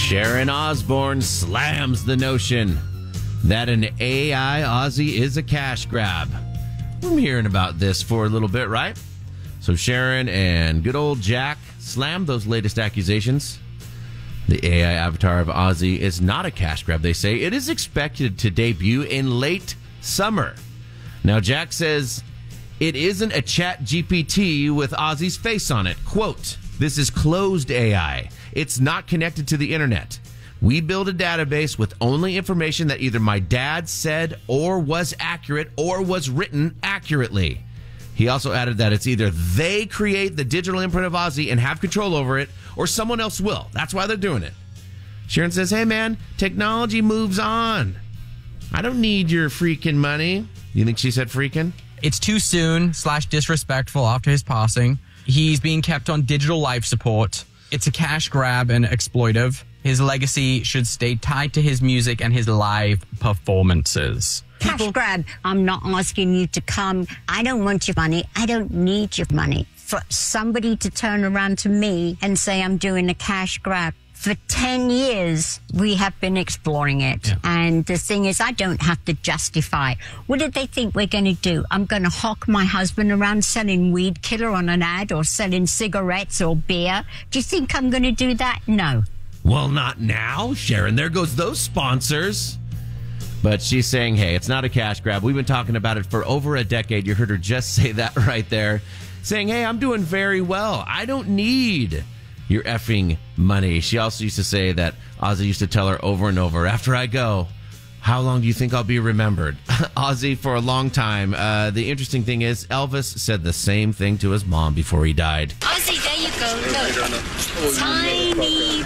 Sharon Osbourne slams the notion that an AI Aussie is a cash grab. I'm hearing about this for a little bit, right? So Sharon and good old Jack slammed those latest accusations. The AI avatar of Aussie is not a cash grab, they say. It is expected to debut in late summer. Now, Jack says it isn't a chat GPT with Aussie's face on it. Quote, "This is closed AI. It's not connected to the internet. We build a database with only information that either my dad said or was accurate or was written accurately." He also added that it's either they create the digital imprint of Aussie and have control over it, or someone else will. That's why they're doing it. Sharon says, "Hey, man, technology moves on. I don't need your freaking money." You think she said freaking? It's too soon / disrespectful after his passing. He's being kept on digital life support. It's a cash grab and exploitive. His legacy should stay tied to his music and his live performances. Cash grab. I'm not asking you to come. I don't want your money. I don't need your money. For somebody to turn around to me and say I'm doing a cash grab. For 10 years, we have been exploring it. Yeah. And the thing is, I don't have to justify. What did they think we're going to do? I'm going to hawk my husband around selling weed killer on an ad or selling cigarettes or beer? Do you think I'm going to do that? No. Well, not now, Sharon. There goes those sponsors. But she's saying, hey, it's not a cash grab. We've been talking about it for over a decade. You heard her just say that right there. Saying, hey, I'm doing very well. I don't need your effing money. She also used to say that Ozzy used to tell her over and over, after I go, how long do you think I'll be remembered? Ozzy for a long time. The interesting thing is Elvis said the same thing to his mom before he died. Ozzy, there you go. Look. Tiny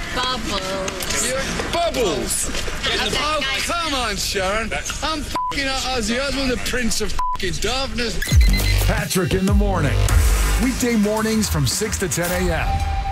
bubbles. Bubbles? Oh, come on, Sharon. I'm fucking Ozzy Osbourne, the Prince of fucking Darkness. Patrick in the morning. Weekday mornings from 6 to 10 a.m.